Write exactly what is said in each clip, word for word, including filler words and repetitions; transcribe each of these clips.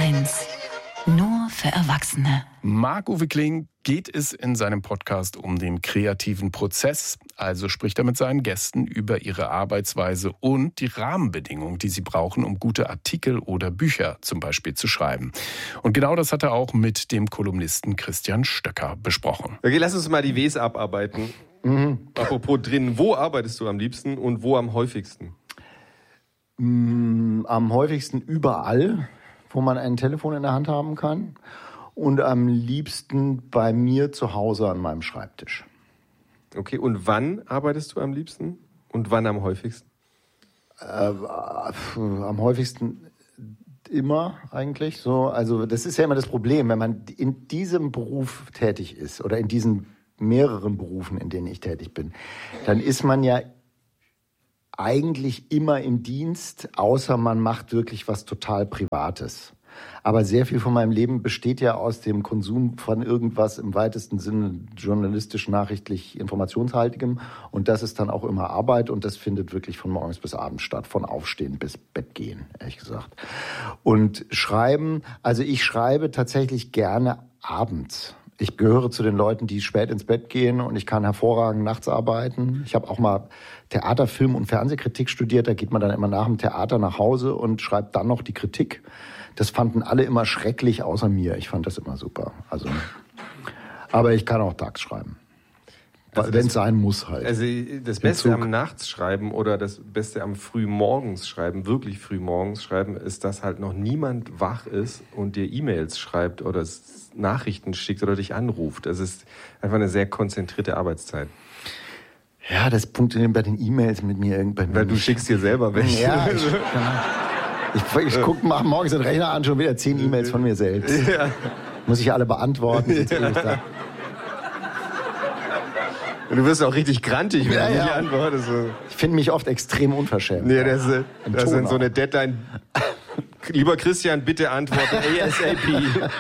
eins. Nur für Erwachsene. Marc-Uwe Kling geht es in seinem Podcast um den kreativen Prozess. Also spricht er mit seinen Gästen über ihre Arbeitsweise und die Rahmenbedingungen, die sie brauchen, um gute Artikel oder Bücher zum Beispiel zu schreiben. Und genau das hat er auch mit dem Kolumnisten Christian Stöcker besprochen. Okay, lass uns mal die Ws abarbeiten. Mhm. Apropos drin, wo arbeitest du am liebsten und wo am häufigsten? Mm, am häufigsten überall, wo man ein Telefon in der Hand haben kann. Und am liebsten bei mir zu Hause an meinem Schreibtisch. Okay, und wann arbeitest du am liebsten? Und wann am häufigsten? Äh, am häufigsten immer eigentlich. So, also das ist ja immer das Problem, wenn man in diesem Beruf tätig ist oder in diesen mehreren Berufen, in denen ich tätig bin, dann ist man ja eigentlich immer im Dienst, außer man macht wirklich was total Privates. Aber sehr viel von meinem Leben besteht ja aus dem Konsum von irgendwas im weitesten Sinne journalistisch, nachrichtlich, informationshaltigem. Und das ist dann auch immer Arbeit und das findet wirklich von morgens bis abends statt, von Aufstehen bis Bett gehen, ehrlich gesagt. Und Schreiben, also ich schreibe tatsächlich gerne abends. Ich gehöre zu den Leuten, die spät ins Bett gehen und ich kann hervorragend nachts arbeiten. Ich habe auch mal Theater-, Film- und Fernsehkritik studiert. Da geht man dann immer nach dem Theater nach Hause und schreibt dann noch die Kritik. Das fanden alle immer schrecklich, außer mir. Ich fand das immer super. Also, aber ich kann auch tags schreiben. Also wenn es sein muss halt. Also das Beste am Nachtsschreiben oder das Beste am Frühmorgens schreiben, wirklich frühmorgens schreiben, ist, dass halt noch niemand wach ist und dir E-Mails schreibt oder Nachrichten schickt oder dich anruft. Das ist einfach eine sehr konzentrierte Arbeitszeit. Ja, das funktioniert bei den E-Mails mit mir irgendwann. Weil du schickst dir selber welche. Ja, ich, ich, ich gucke, mach morgens den Rechner an, schon wieder zehn E-Mails von mir selbst. Ja. Muss ich alle beantworten. Ja. Und du wirst auch richtig grantig, wenn ja, du nicht ja. antwortest. Ich finde mich oft extrem unverschämt. Nee, das ist, das ist so eine Deadline. Lieber Christian, bitte antworten ASAP.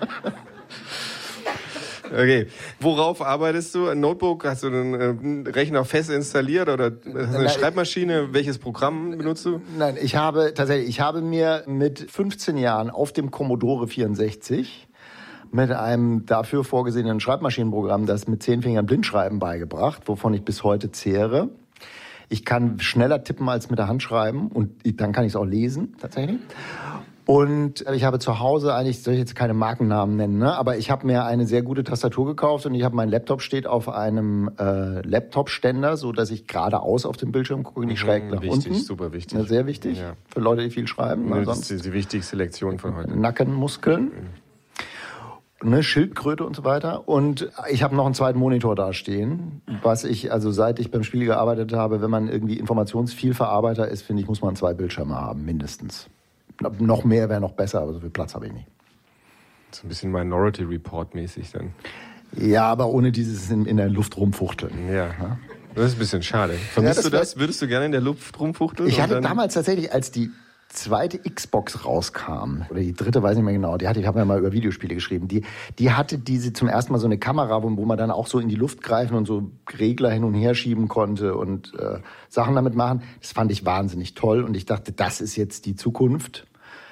Okay. Worauf arbeitest du? Ein Notebook? Hast du einen Rechner fest installiert oder hast du eine Schreibmaschine? Welches Programm benutzt du? Nein, ich habe tatsächlich, ich habe mir mit fünfzehn Jahren auf dem Commodore vierundsechzig mit einem dafür vorgesehenen Schreibmaschinenprogramm das mit zehn Fingern Blindschreiben beigebracht, wovon ich bis heute zehre. Ich kann schneller tippen als mit der Hand schreiben und dann kann ich es auch lesen, tatsächlich. Und ich habe zu Hause eigentlich, soll ich jetzt keine Markennamen nennen, ne? Aber ich habe mir eine sehr gute Tastatur gekauft und ich habe, mein Laptop steht auf einem äh, Laptop-Ständer, so dass ich geradeaus auf dem Bildschirm gucke, nicht schräg nach wichtig, unten. Super wichtig. Ja, sehr wichtig, ja. Für Leute, die viel schreiben. Ne, das ist die wichtigste Lektion von heute. Nackenmuskeln. Mhm. Ne, Schildkröte und so weiter. Und ich habe noch einen zweiten Monitor da stehen, was ich, also seit ich beim Spiel gearbeitet habe, wenn man irgendwie Informationsvielverarbeiter ist, finde ich, muss man zwei Bildschirme haben, mindestens. Noch mehr wäre noch besser, aber so viel Platz habe ich nicht. So ein bisschen Minority Report mäßig dann. Ja, aber ohne dieses in, in der Luft rumfuchteln. Ja. ja. Das ist ein bisschen schade. Vermisst ja, das du das? Würdest du gerne in der Luft rumfuchteln? Ich hatte damals tatsächlich, als die zweite Xbox rauskam, oder die dritte, weiß nicht mehr genau, die hatte, ich habe ja mal über Videospiele geschrieben, die, die hatte diese zum ersten Mal so eine Kamera, wo, wo man dann auch so in die Luft greifen und so Regler hin und her schieben konnte und äh, Sachen damit machen. Das fand ich wahnsinnig toll und ich dachte, das ist jetzt die Zukunft.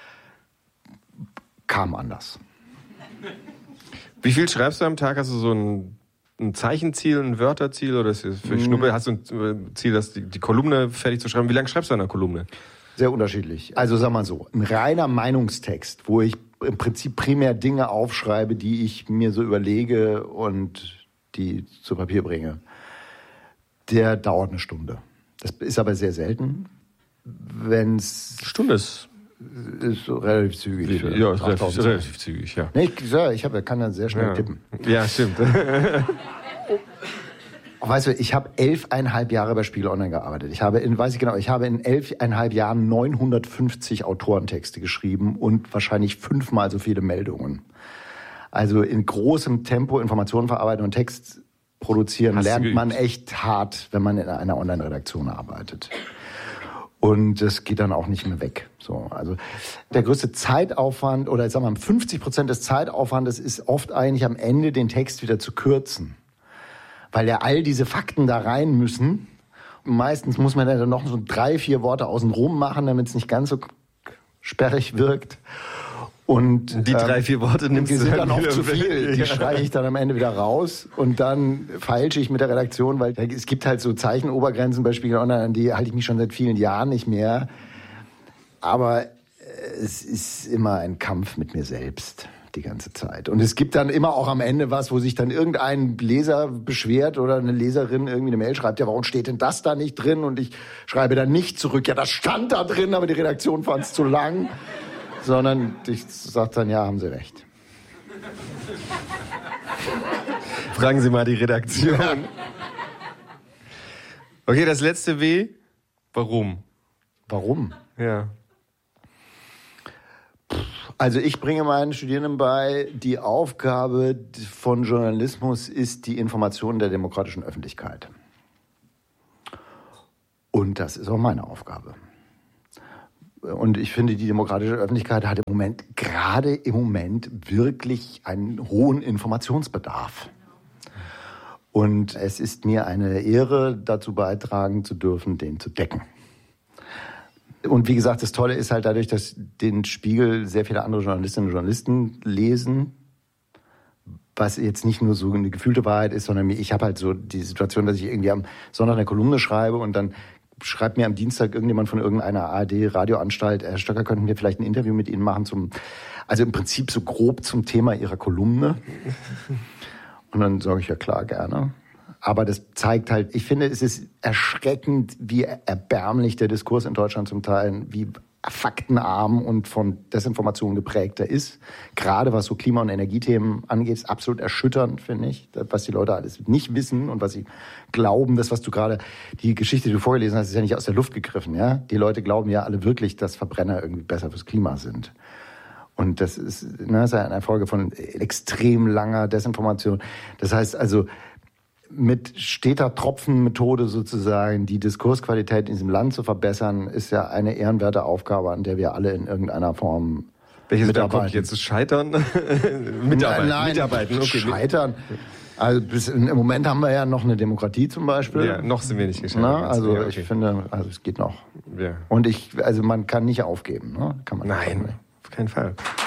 Kam anders. Wie viel schreibst du am Tag? Hast du so ein, ein Zeichenziel, ein Wörterziel oder ist das für Schnuppe? Hast du ein Ziel, dass die, die Kolumne fertig zu schreiben? Wie lange schreibst du an einer Kolumne? Sehr unterschiedlich. Also sag mal so, ein reiner Meinungstext, wo ich im Prinzip primär Dinge aufschreibe, die ich mir so überlege und die zu Papier bringe, der dauert eine Stunde. Das ist aber sehr selten. Wenn's Stunde ist, ist so relativ zügig. Ja, ist relativ, relativ zügig, ja. Nee, ich, ja, ich hab, kann dann sehr schnell ja. tippen. Ja, stimmt. Weißt du, ich habe elfeinhalb Jahre bei Spiegel Online gearbeitet. Ich habe in, weiß ich genau, ich habe in elfeinhalb Jahren neunhundertfünfzig Autorentexte geschrieben und wahrscheinlich fünfmal so viele Meldungen. Also in großem Tempo Informationen verarbeiten und Text produzieren Hast lernt man echt hart, wenn man in einer Online-Redaktion arbeitet. Und das geht dann auch nicht mehr weg. So, also der größte Zeitaufwand oder ich sag mal fünfzig Prozent des Zeitaufwandes ist oft eigentlich am Ende den Text wieder zu kürzen. Weil ja all diese Fakten da rein müssen. Meistens muss man dann noch so drei, vier Worte außenrum machen, damit es nicht ganz so sperrig wirkt. Und die drei, vier Worte nimmst die du sind dann dann oft wieder zu viel. weg. Die streiche ich dann am Ende wieder raus und dann feilsche ich mit der Redaktion, weil es gibt halt so Zeichenobergrenzen bei Spiegel Online, an die halte ich mich schon seit vielen Jahren nicht mehr. Aber es ist immer ein Kampf mit mir selbst die ganze Zeit. Und es gibt dann immer auch am Ende was, wo sich dann irgendein Leser beschwert oder eine Leserin irgendwie eine Mail schreibt, ja, warum steht denn das da nicht drin? Und ich schreibe dann nicht zurück, ja, das stand da drin, aber die Redaktion fand es zu lang. Sondern ich sage dann, ja, haben Sie recht. Fragen Sie mal die Redaktion. Ja. Okay, das letzte W. Warum? Warum? Ja. Also ich bringe meinen Studierenden bei, die Aufgabe von Journalismus ist die Information der demokratischen Öffentlichkeit. Und das ist auch meine Aufgabe. Und ich finde, die demokratische Öffentlichkeit hat im Moment, gerade im Moment, wirklich einen hohen Informationsbedarf. Und es ist mir eine Ehre, dazu beitragen zu dürfen, den zu decken. Und wie gesagt, das Tolle ist halt dadurch, dass den Spiegel sehr viele andere Journalistinnen und Journalisten lesen, was jetzt nicht nur so eine gefühlte Wahrheit ist, sondern ich habe halt so die Situation, dass ich irgendwie am Sonntag eine Kolumne schreibe und dann schreibt mir am Dienstag irgendjemand von irgendeiner A R D-Radioanstalt, Herr Stöcker, könnten wir vielleicht ein Interview mit Ihnen machen zum, also im Prinzip so grob zum Thema Ihrer Kolumne. Und dann sage ich, ja klar, gerne. Aber das zeigt halt, ich finde, es ist erschreckend, wie erbärmlich der Diskurs in Deutschland zum Teil, wie faktenarm und von Desinformation geprägt er ist. Gerade was so Klima- und Energiethemen angeht, ist absolut erschütternd, finde ich, was die Leute alles nicht wissen und was sie glauben. Das, was du gerade, die Geschichte, die du vorgelesen hast, ist ja nicht aus der Luft gegriffen. Ja, die Leute glauben ja alle wirklich, dass Verbrenner irgendwie besser fürs Klima sind. Und das ist, ne, das ist eine Folge von extrem langer Desinformation. Das heißt also, mit steter Tropfenmethode sozusagen die Diskursqualität in diesem Land zu verbessern, ist ja eine ehrenwerte Aufgabe, an der wir alle in irgendeiner Form Welches mitarbeiten. Kommt jetzt? Scheitern? Mitarbeiten. Nein, Mitarbeiten. Okay. Scheitern. Also bis, im Moment haben wir ja noch eine Demokratie zum Beispiel. Ja, noch sind wir nicht gescheitert. Na, also ja, okay. ich finde, also es geht noch. Ja. Und ich, also man kann nicht aufgeben. Ne? Kann man Nein, auf keinen Fall.